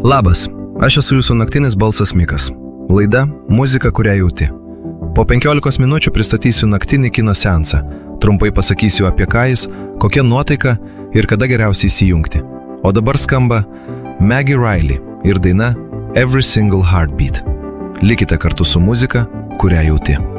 Labas, aš esu jūsų naktinis balsas Mikas. Laida Muzika, kurią jauti. Po 15 minučių pristatysiu naktinį kino seansą. Trumpai pasakysiu apie ką jis, kokia nuotaika ir kada geriausiai įsijungti. O dabar skamba Maggie Riley ir daina Every Single Heartbeat. Likite kartu su muzika, kurią jauti.